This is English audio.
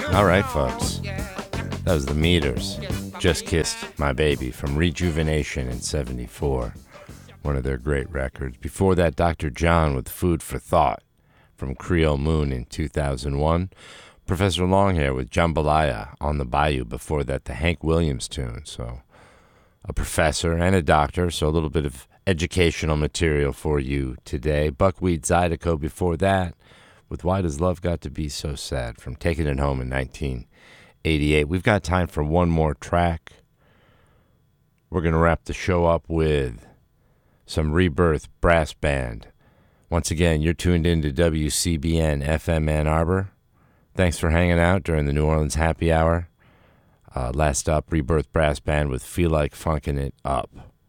All right, folks. That was the Meters. Just Kissed My Baby from Rejuvenation in 74. One of their great records. Before that, Dr. John with Food for Thought from Creole Moon in 2001. Professor Longhair with Jambalaya on the Bayou. Before that, the Hank Williams tune. So a professor and a doctor, so a little bit of educational material for you today. Buckwheat Zydeco before that with Why Does Love Got to Be So Sad from Taking It Home in 1988. We've got time for one more track. We're going to wrap the show up with some Rebirth Brass Band. Once again, you're tuned in to WCBN FM Ann Arbor. Thanks for hanging out during the New Orleans Happy Hour. Last up, Rebirth Brass Band with Feel Like Funkin' It Up.